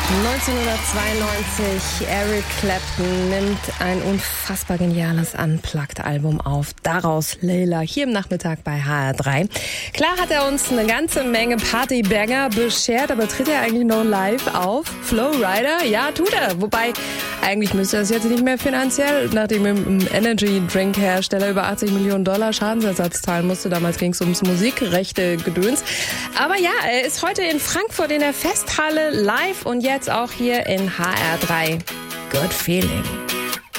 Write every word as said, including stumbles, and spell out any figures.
neunzehnhundertzweiundneunzig, Eric Clapton nimmt ein unfassbar geniales Unplugged-Album auf. Daraus Layla hier im Nachmittag bei H R drei. Klar hat er uns eine ganze Menge Partybanger beschert, aber tritt er eigentlich noch live auf? Flowrider? Ja, tut er. Wobei, eigentlich müsste er es jetzt nicht mehr finanziell, nachdem im Energy-Drink-Hersteller über achtzig Millionen Dollar Schadensersatz zahlen musste. Damals ging es ums Musikrechte-Gedöns. Aber ja, er ist heute in Frankfurt in der Festhalle live und jetzt auch hier in H R drei. Good Feeling.